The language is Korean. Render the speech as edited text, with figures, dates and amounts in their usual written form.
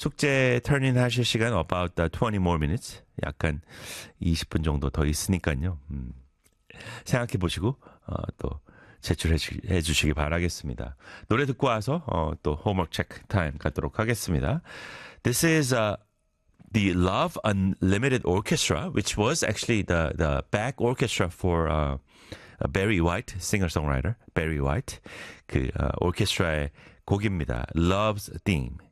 숙제 turn-in 하실 시간 about 20 more minutes. 약간 20분 정도 더 있으니까요. 생각해 보시고 또 제출해 주시기 바라겠습니다. 노래 듣고 와서 또 homework check time 갖도록 하겠습니다. This is the Love Unlimited Orchestra, which was actually the back orchestra for Barry White, singer-songwriter Barry White. 그 오케스트라의 곡입니다. Love's Theme.